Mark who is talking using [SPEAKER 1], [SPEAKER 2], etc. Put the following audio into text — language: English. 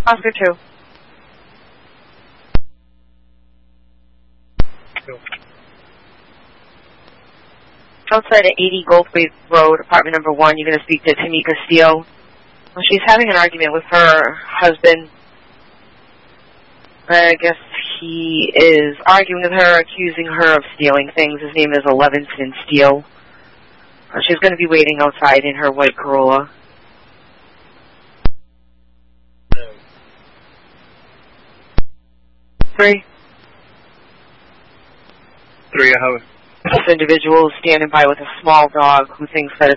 [SPEAKER 1] Oscar 2. Outside of 80 Goldthwaite Road, apartment number 1, you're going to speak to Tamika Steele. Well, she's having an argument with her husband. I guess he is arguing with her, accusing her of stealing things. His name is Levinston Steele. She's going to be waiting outside in her white Corolla. 3.
[SPEAKER 2] 3, I have it.
[SPEAKER 1] This individual is standing by with a small dog who thinks that